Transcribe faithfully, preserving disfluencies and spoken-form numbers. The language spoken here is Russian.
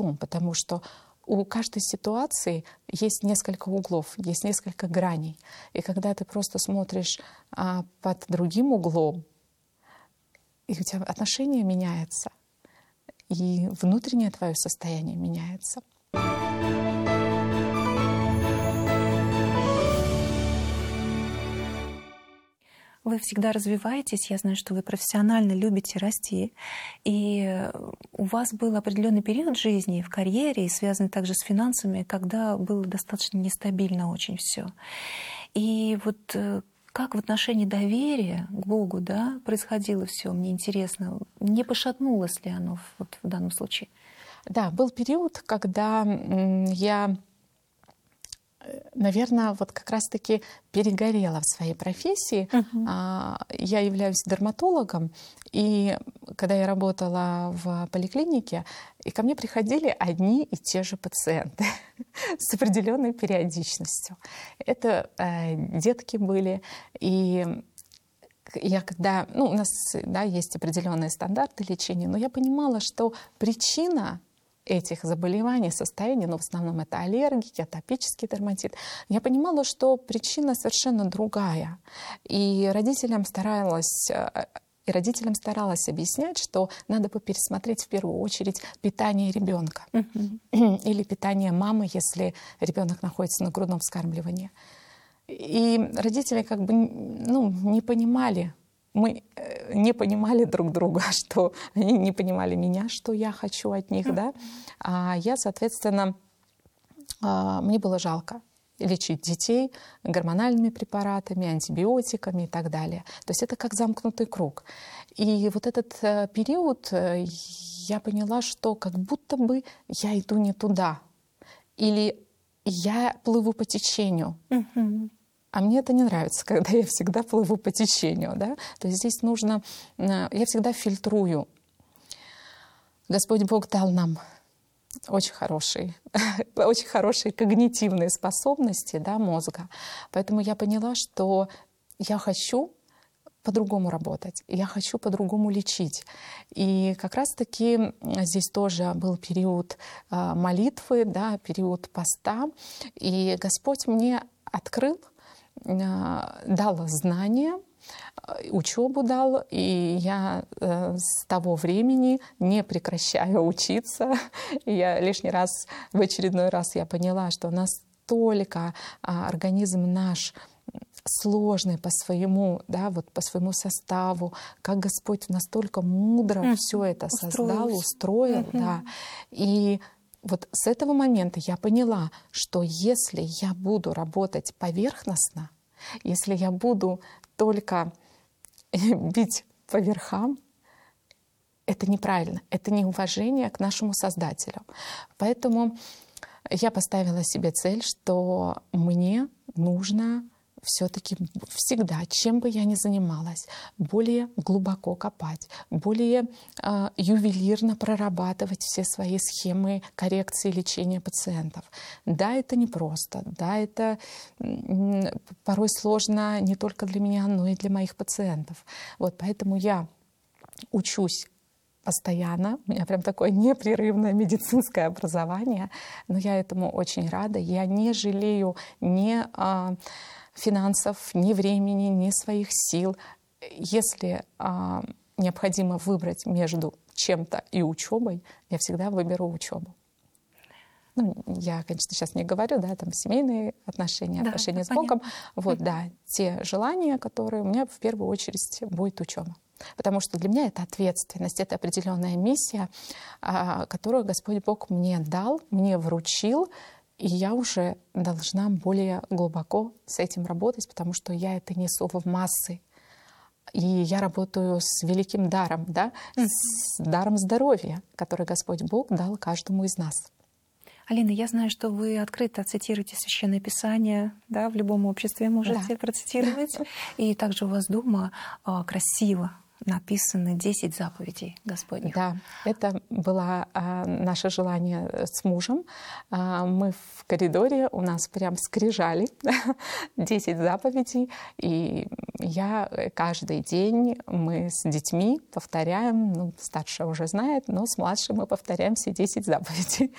по-другому, потому что у каждой ситуации есть несколько углов, есть несколько граней. И когда ты просто смотришь а, под другим углом, и у тебя отношение меняется, и внутреннее твое состояние меняется. Вы всегда развиваетесь, я знаю, что вы профессионально любите расти, и у вас был определенный период жизни в карьере, и связанный также с финансами, когда было достаточно нестабильно очень все. И вот как в отношении доверия к Богу, да, происходило все, мне интересно, не пошатнулось ли оно вот в данном случае? Да, был период, когда я, наверное, вот как раз-таки перегорела в своей профессии. Uh-huh. Я являюсь дерматологом, и когда я работала в поликлинике, и ко мне приходили одни и те же пациенты с определенной периодичностью. Это э, детки были, и я когда, ну, у нас, да, есть определенные стандарты лечения, но я понимала, что причина этих заболеваний, состояний, ну, в основном это аллергики, атопический дерматит, я понимала, что причина совершенно другая. И родителям старалась, и родителям старалась объяснять, что надо бы пересмотреть в первую очередь питание ребенка uh-huh. или питание мамы, если ребенок находится на грудном вскармливании. И родители как бы, ну, не понимали, мы не понимали друг друга, что они не понимали меня, что я хочу от них, да. А я, соответственно, мне было жалко лечить детей гормональными препаратами, антибиотиками и так далее. То есть это как замкнутый круг. И вот этот период я поняла, что как будто бы я иду не туда. Или я плыву по течению. Uh-huh. А мне это не нравится, когда я всегда плыву по течению. Да? То есть здесь нужно... Я всегда фильтрую. Господь Бог дал нам очень хорошие, очень хорошие когнитивные способности, да, мозга. Поэтому я поняла, что я хочу по-другому работать, я хочу по-другому лечить. И как раз-таки здесь тоже был период молитвы, да, период поста. И Господь мне открыл, дал знания, учебу дал, и я с того времени не прекращаю учиться. И я лишний раз, в очередной раз я поняла, что настолько организм наш сложный по своему, да, вот по своему составу, как Господь настолько мудро mm. все это создал, устроил, mm-hmm. да. И вот с этого момента я поняла, что если я буду работать поверхностно, если я буду только бить по верхам, это неправильно, это неуважение к нашему Создателю. Поэтому я поставила себе цель, что мне нужно все-таки всегда, чем бы я ни занималась, более глубоко копать, более э, ювелирно прорабатывать все свои схемы коррекции лечения пациентов. Да, это непросто, да, это м, порой сложно не только для меня, но и для моих пациентов. Вот, поэтому я учусь постоянно. У меня прям такое непрерывное медицинское образование, но я этому очень рада. Я не жалею ни э, финансов, ни времени, ни своих сил. Если а, необходимо выбрать между чем-то и учебой, я всегда выберу учебу. Ну, я, конечно, сейчас не говорю, да, там семейные отношения, да, отношения с Богом. Вот, mm-hmm. да, те желания, которые у меня в первую очередь будет учеба. Потому что для меня это ответственность, это определенная миссия, а, которую Господь Бог мне дал, мне вручил. И я уже должна более глубоко с этим работать, потому что я это несу в массы. И я работаю с великим даром, да, mm-hmm. с даром здоровья, который Господь Бог дал каждому из нас. Алина, я знаю, что вы открыто цитируете Священное Писание, да, в любом обществе можете да. процитировать. И также у вас дома а, красиво написаны десять заповедей Господних. Да, это было а, наше желание с мужем. А, мы в коридоре, у нас прям скрижали десять заповедей. И я каждый день, мы с детьми повторяем, ну, старшая уже знает, но с младшей мы повторяем все десять заповедей.